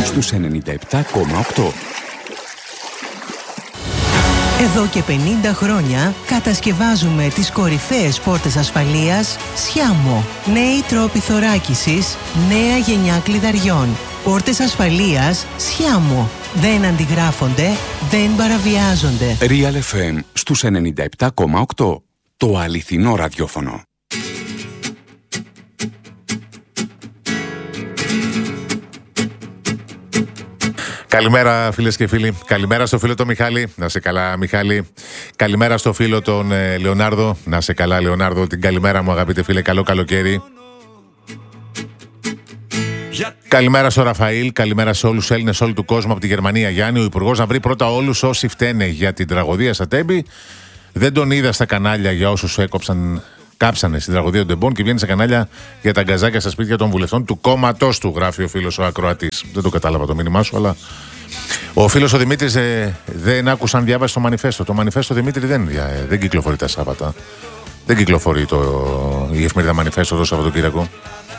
στους 97,8. Εδώ και 50 χρόνια κατασκευάζουμε τις κορυφαίες πόρτες ασφαλείας Sciamo. Νέοι τρόποι θωράκισης, νέα γενιά κλειδαριών. Πόρτες ασφαλείας Sciamo. Δεν αντιγράφονται, δεν παραβιάζονται. Real FM στους 97,8. Το αληθινό ραδιόφωνο. Καλημέρα φίλες και φίλοι. Καλημέρα στο φίλο τον Μιχάλη. Να σε καλά Μιχάλη. Καλημέρα στο φίλο τον Λεωνάρδο. Να σε καλά Λεωνάρδο. Την καλημέρα μου αγαπητέ φίλε. Καλό καλοκαίρι. Καλημέρα στο Ραφαήλ. Καλημέρα σε όλους τους Έλληνες όλου του κόσμου από τη Γερμανία. Γιάννη, ο Υπουργός να βρει πρώτα όλους όσοι φταίνε για την τραγωδία στα Τέμπη. Δεν τον είδα στα κανάλια για όσους κάψανε στην τραγωδία των Τεμπών και βγαίνει στα κανάλια για τα γκαζάκια στα σπίτια των βουλευτών του κόμματός του, γράφει ο φίλος ο ακροατής. Δεν το κατάλαβα το μήνυμά σου, αλλά. Ο φίλος ο Δημήτρης δεν άκουσαν διάβαση το μανιφέστο. Το μανιφέστο Δημήτρη δεν κυκλοφορεί τα Σάββατα. Δεν κυκλοφορεί η εφημερίδα Μανιφέστο το Σαββατοκύριακο.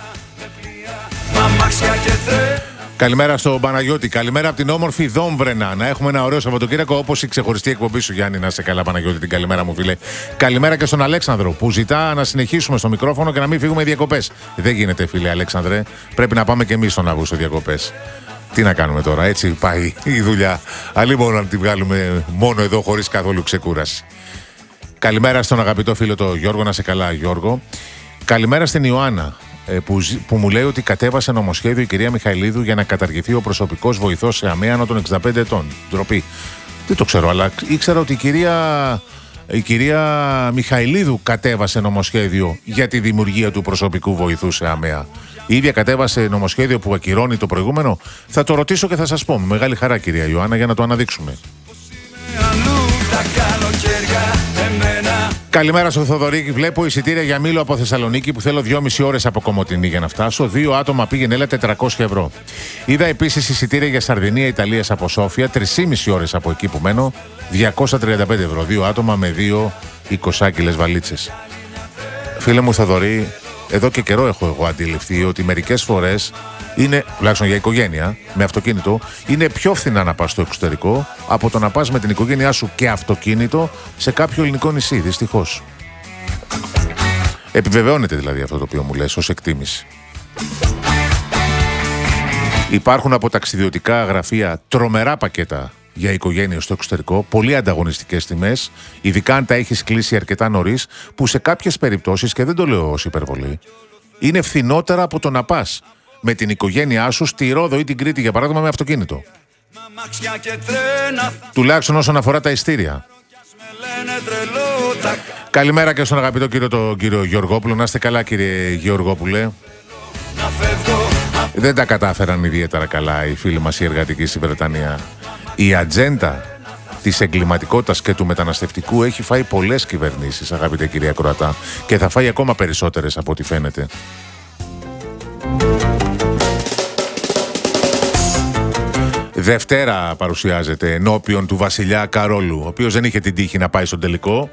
Καλημέρα στον Παναγιώτη. Καλημέρα από την όμορφη Δόμβρενα. Να έχουμε ένα ωραίο Σαββατοκύριακο όπως η ξεχωριστή εκπομπή σου, Γιάννη. Να είσαι καλά, Παναγιώτη. Την καλημέρα μου, φίλε. Καλημέρα και στον Αλέξανδρο που ζητά να συνεχίσουμε στο μικρόφωνο και να μην φύγουμε διακοπές. Δεν γίνεται, φίλε Αλέξανδρε. Πρέπει να πάμε και εμείς τον Αύγουστο διακοπές. Τι να κάνουμε τώρα, έτσι πάει η δουλειά. Αλλή μόνο να τη βγάλουμε μόνο εδώ χωρίς καθόλου ξεκούραση. Καλημέρα στον αγαπητό φίλο το Γιώργο. Να είσαι καλά, Γιώργο. Καλημέρα στην Ιωάννα. Που μου λέει ότι κατέβασε νομοσχέδιο η κυρία Μιχαηλίδου για να καταργηθεί ο προσωπικός βοηθός σε αμαία των 65 ετών. Ντροπή. Δεν το ξέρω, αλλά ήξερα ότι η κυρία Μιχαηλίδου κατέβασε νομοσχέδιο για τη δημιουργία του προσωπικού βοηθού σε αμαία. Η ίδια κατέβασε νομοσχέδιο που ακυρώνει το προηγούμενο. Θα το ρωτήσω και θα σας πω. Με μεγάλη χαρά, κυρία Ιωάννα, για να το αναδείξουμε. Καλημέρα στο Θοδωρή. Βλέπω εισιτήρια για Μήλο από Θεσσαλονίκη που θέλω 2,5 ώρες από Κομοτηνή για να φτάσω. 2 άτομα πήγαινε, έλα 400 ευρώ. Είδα επίσης εισιτήρια για Σαρδινία Ιταλίας από Σόφια, 3,5 ώρες από εκεί που μένω, 235 ευρώ. 2 άτομα με 2 20 βαλίτσες. Φίλε μου Θοδωρή, εδώ και καιρό έχω εγώ αντιληφθεί ότι μερικές φορές είναι, τουλάχιστον για οικογένεια, με αυτοκίνητο, είναι πιο φθηνά να πας στο εξωτερικό από το να πας με την οικογένειά σου και αυτοκίνητο σε κάποιο ελληνικό νησί, δυστυχώς. Επιβεβαιώνεται δηλαδή αυτό το οποίο μου λες ως εκτίμηση. Υπάρχουν από ταξιδιωτικά γραφεία τρομερά πακέτα για οικογένειες στο εξωτερικό, πολύ ανταγωνιστικές τιμές, ειδικά αν τα έχεις κλείσει αρκετά νωρίς, που σε κάποιες περιπτώσεις, και δεν το λέω ως υπερβολή, είναι φθηνότερα από το να πας με την οικογένειά σου στη Ρόδο ή την Κρήτη, για παράδειγμα, με αυτοκίνητο. Τουλάχιστον όσον αφορά τα ειστήρια. Καλημέρα και στον αγαπητό κύριο Γεωργόπουλο. Να είστε καλά, κύριε Γεωργόπουλε. Δεν τα κατάφεραν ιδιαίτερα καλά οι φίλοι μας οι εργατικοί στη Βρετανία. Η ατζέντα της εγκληματικότητας και του μεταναστευτικού έχει φάει πολλές κυβερνήσεις, αγαπητέ κυρία Κροατά, και θα φάει ακόμα περισσότερες από ό,τι φαίνεται. Δευτέρα παρουσιάζεται ενώπιον του βασιλιά Καρόλου, ο οποίος δεν είχε την τύχη να πάει στον τελικό.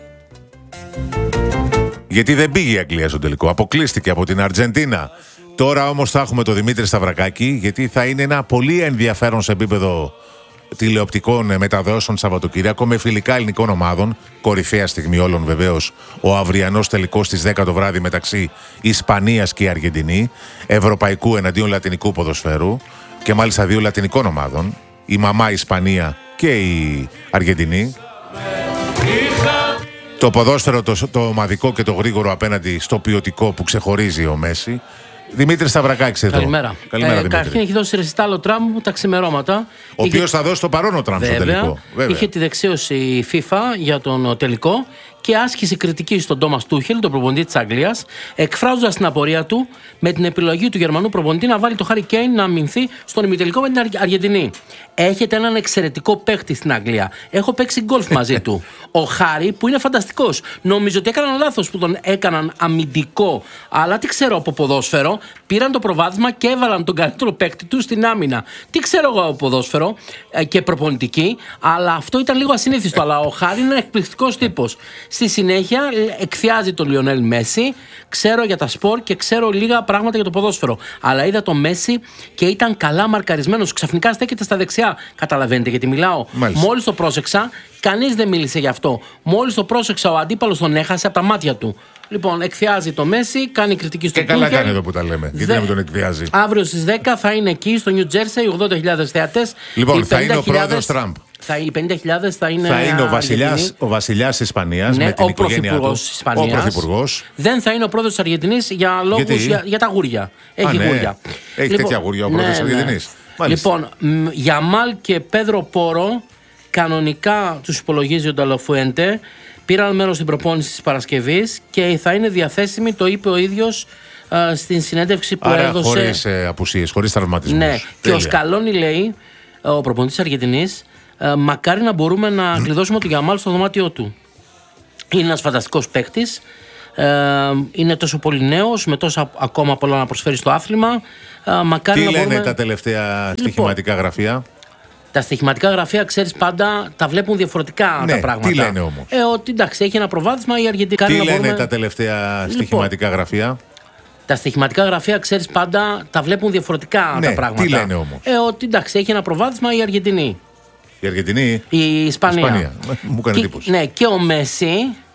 Γιατί δεν πήγε η Αγγλία στον τελικό, αποκλείστηκε από την Αργεντίνα. Τώρα όμως θα έχουμε τον Δημήτρη Σταυρακάκη, γιατί θα είναι ένα πολύ ενδιαφέρον σε επίπεδο τηλεοπτικών μεταδόσεων Σαββατοκύριακο με φιλικά ελληνικών ομάδων. Κορυφαία στιγμή όλων βεβαίως ο αυριανός τελικός στις 10 το βράδυ μεταξύ Ισπανίας και Αργεντινή, ευρωπαϊκού εναντίον λατινικού ποδοσφαίρου και μάλιστα δύο λατινικών ομάδων, η μαμά Ισπανία και η Αργεντινή. Το ποδόσφαιρο το ομαδικό και το γρήγορο απέναντι στο ποιοτικό που ξεχωρίζει ο Μέση. Δημήτρη Σταυρακάκη εδώ. Καλημέρα. Καταρχήν έχει δώσει ρεσιτάλ ο Τραμπ τα ξημερώματα. Ο οποίος θα δώσει το παρόν ο Τραμπ στο τελικό. Βέβαια. Είχε τη δεξίωση η FIFA για τον τελικό και άσκησε κριτική στον Τόμας Τούχελ, τον προπονητή της Αγγλίας, εκφράζοντας την απορία του με την επιλογή του Γερμανού προπονητή να βάλει το Χάρι Κέιν να αμυνθεί στον ημιτελικό με την Αργεντινή. Έχετε έναν εξαιρετικό παίχτη στην Αγγλία. Έχω παίξει γκολφ μαζί του. Ο Χάρι, που είναι φανταστικός. Νομίζω ότι έκαναν λάθος που τον έκαναν αμυντικό. Αλλά τι ξέρω από ποδόσφαιρο, πήραν το προβάδισμα και έβαλαν τον καλύτερο παίκτη του στην άμυνα. Τι ξέρω εγώ από ποδόσφαιρο και προπονητική, αλλά αυτό ήταν λίγο ασυνήθιστο. Αλλά ο Χάρι είναι εκπληκτικός τύπος. Στη συνέχεια εκθιάζει τον Λιονέλ Μέση. Ξέρω για τα σπορ και ξέρω λίγα πράγματα για το ποδόσφαιρο. Αλλά είδα τον Μέση και ήταν καλά μαρκαρισμένος. Ξαφνικά στέκεται στα δεξιά. Καταλαβαίνετε γιατί μιλάω. Μόλις το πρόσεξα, κανείς δεν μίλησε γι' αυτό. Μόλις το πρόσεξα, ο αντίπαλος τον έχασε από τα μάτια του. Λοιπόν, εκθιάζει το Μέση, κάνει κριτική στο Τούχελ. Και καλά κάνει εδώ που τα λέμε. Γιατί να μην τον εκθιάζει. Αύριο στις 10 θα είναι εκεί στο New Jersey, 80.000 θεατές. Λοιπόν, θα είναι ο πρόεδρος Τραμπ. Οι 50.000 θα είναι. Θα είναι ο βασιλιάς της Ισπανίας, ναι, με την οικογένειά του. Ο πρωθυπουργός. Δεν θα είναι ο πρόεδρος της Αργεντινής για λόγους για τα γούρια. Έχει γούρια. Έχει τέτοια γούρια ο πρόεδρος της Αργεντινής. Λοιπόν, Γιαμάλ και Πέδρο Πόρο κανονικά τους υπολογίζει ο Νταλοφουέντε. Πήραν μέρος στην προπόνηση της Παρασκευής και θα είναι διαθέσιμοι, το είπε ο ίδιος στην συνέντευξη που έδωσε. Χωρίς απουσίες, χωρίς τραυματισμούς. Ναι, και ο Σκαλόνι λέει, ο προπονητής της Αργεντινής, μακάρι να μπορούμε να κλειδώσουμε τον Γιαμάλ στο δωμάτιό του. Είναι ένας φανταστικός παίκτης. Είναι τόσο πολύ νέος, με τόσα ακόμα πολλά να προσφέρει στο άθλημα. Μακάρι τι να λένε μπορούμε... τα τελευταία στοιχηματικά γραφεία? Τα στοιχηματικά γραφεία, ξέρεις, πάντα τα βλέπουν διαφορετικά τα πράγματα. Τι λένε όμως? Ότι εντάξει, έχει ένα προβάδισμα η Αργεντινή. Τι λένε τα τελευταία στοιχηματικά γραφεία? Τα στοιχηματικά γραφεία, ξέρεις, πάντα τα βλέπουν διαφορετικά τα πράγματα. Τι λένε όμως? Ότι εντάξει, έχει ένα προβάδισμα η Αργεντινή. Η Αργεντινή? Η Ισπανία. Μου έκανε εντύπωση. Ναι, και ο Μέση